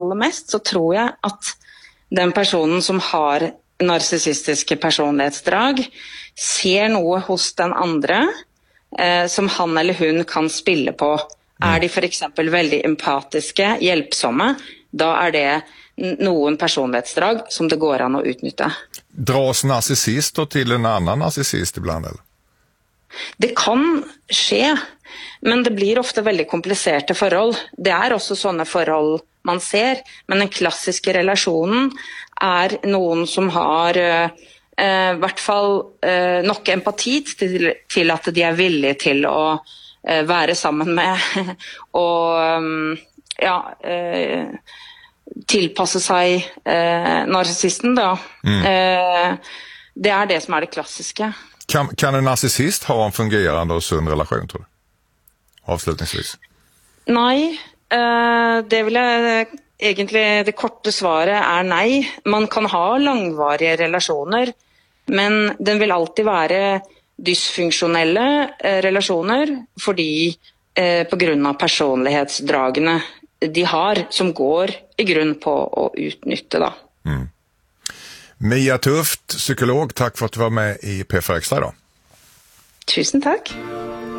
aller mest, så tror jeg at den personen som har narsissistiske personlighetsdrag ser noe hos den andre som han eller hun kan spille på. Er de for eksempel veldig empatiske, hjelpsomme, da er det noen personlighetsdrag som det går an å utnytte. Dras narcissist til en annen narcissist ibland, eller? Det kan skje, men det blir ofte veldig kompliserte forhold. Det er også sånne forhold man ser, men den klassiske relasjonen er noen som har hvert fall nok empati til at de er villige til å være sammen med og tilpasse seg narsissisten da. Det er det som er det klassiske. Kan en narcissist ha en fungerende og sunn relasjon, tror du? Avslutningsvis. Nei, det vil jeg egentlig, det korte svaret er nei. Man kan ha langvarige relasjoner, men den vil alltid være dysfunksjonelle relasjoner, fordi på grunn av personlighetsdragene de har, som går i grunn på å utnytte da. Mia Tuft, psykolog, takk for at du var med i P4 Extra da. Tusen takk.